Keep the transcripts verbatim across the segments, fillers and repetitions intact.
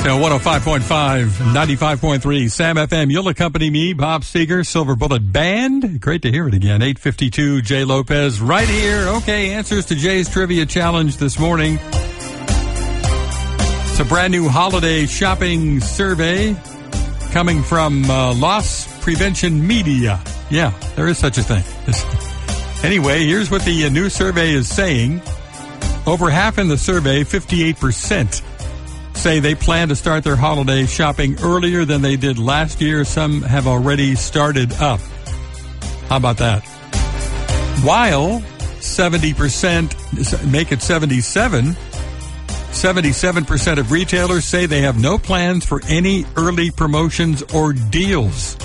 Now, one oh five point five, ninety-five point three, Sam F M. You'll accompany me, Bob Seger, Silver Bullet Band. Great to hear it again. eight fifty-two, Jay Lopez, right here. Okay, answers to Jay's Trivia Challenge this morning. It's a brand new holiday shopping survey coming from uh, Loss Prevention Media. Yeah, there is such a thing. Anyway, here's what the uh, new survey is saying. Over half in the survey, fifty-eight percent, say they plan to start their holiday shopping earlier than they did last year. Some have already started up. How about that? While seventy percent, make it seventy-seven, seventy-seven percent of retailers say they have no plans for any early promotions or deals.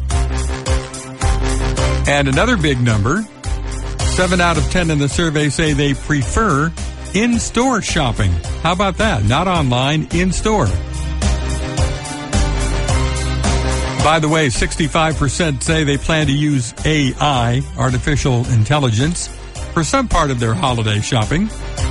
And another big number, seven out of ten in the survey say they prefer in-store shopping. How about that? Not online, in-store. By the way, sixty-five percent say they plan to use A I, artificial intelligence, for some part of their holiday shopping.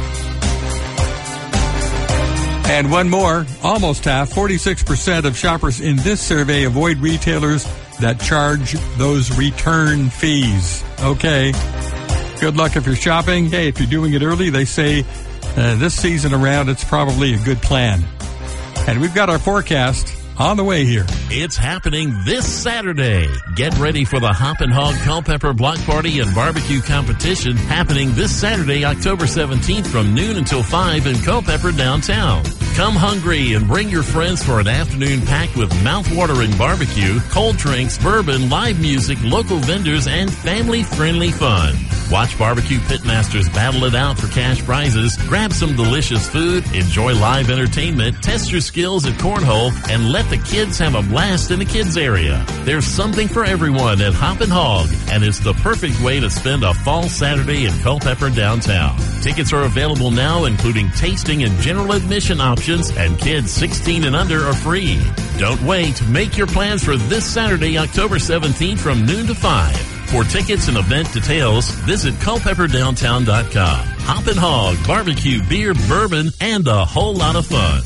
And one more, almost half, forty-six percent of shoppers in this survey avoid retailers that charge those return fees. Okay. Good luck if you're shopping. Hey, if you're doing it early, they say uh, this season around, it's probably a good plan. And we've got our forecast on the way here. It's happening this Saturday. Get ready for the Hop and Hog Culpeper Block Party and Barbecue Competition happening this Saturday, October seventeenth from noon until five in Culpeper downtown. Come hungry and bring your friends for an afternoon packed with mouth-watering barbecue, cold drinks, bourbon, live music, local vendors, and family-friendly fun. Watch barbecue pitmasters battle it out for cash prizes, grab some delicious food, enjoy live entertainment, test your skills at cornhole, and let the kids have a blast in the kids area. There's something for everyone at Hop and Hog, and it's the perfect way to spend a fall Saturday in Culpeper downtown. Tickets are available now, including tasting and general admission options, and kids sixteen and under are free. Don't wait. Make your plans for this Saturday, October seventeenth from noon to five. For tickets and event details, visit culpeper downtown dot com. Hop and Hog, barbecue, beer, bourbon, and a whole lot of fun.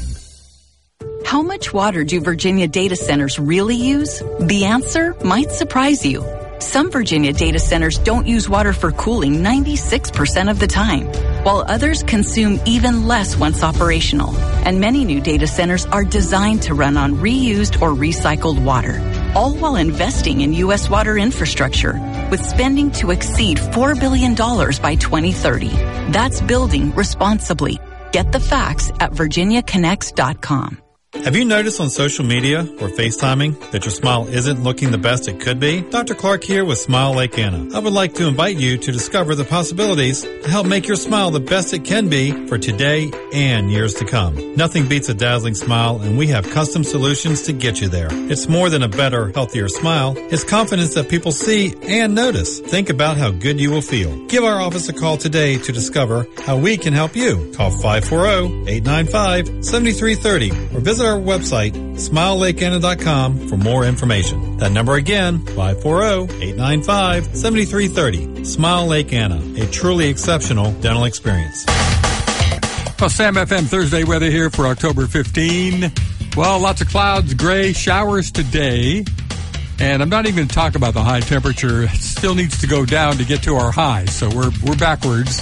How much water do Virginia data centers really use? The answer might surprise you. Some Virginia data centers don't use water for cooling ninety-six percent of the time, while others consume even less once operational. And many new data centers are designed to run on reused or recycled water, all while investing in U S water infrastructure, with spending to exceed four billion dollars by twenty thirty. That's building responsibly. Get the facts at virginia connects dot com. Have you noticed on social media or FaceTiming that your smile isn't looking the best it could be? Doctor Clark here with Smile Lake Anna. I would like to invite you to discover the possibilities to help make your smile the best it can be for today and years to come. Nothing beats a dazzling smile, and we have custom solutions to get you there. It's more than a better, healthier smile. It's confidence that people see and notice. Think about how good you will feel. Give our office a call today to discover how we can help you. Call five four zero, eight nine five, seven three three zero or visit our website, smile lake anna dot com, for more information. That number again, five four zero, eight nine five, seven three three zero. Smile Lake Anna, a truly exceptional dental experience. Well, Sam F M Thursday weather here for October fifteenth. Well, lots of clouds, gray, showers today. And I'm not even going to talk about the high temperature. It still needs to go down to get to our high, so we're we're backwards.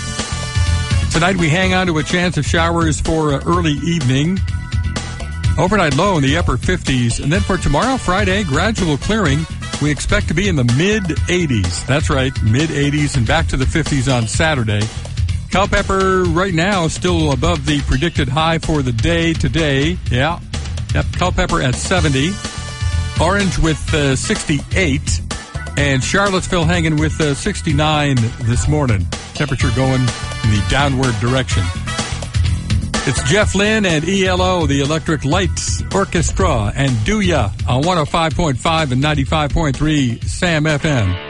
Tonight we hang on to a chance of showers for uh, early evening. Overnight low in the upper fifties. And then for tomorrow, Friday, gradual clearing. We expect to be in the mid-eighties. That's right, mid-eighties and back to the fifties on Saturday. Culpeper right now still above the predicted high for the day today. Yeah. Yep, Culpeper at seventy. Orange with uh, sixty-eight. And Charlottesville hanging with uh, sixty-nine this morning. Temperature going in the downward direction. It's Jeff Lynne and E L O, the Electric Lights Orchestra, and Do Ya on one oh five point five and ninety-five point three Sam F M.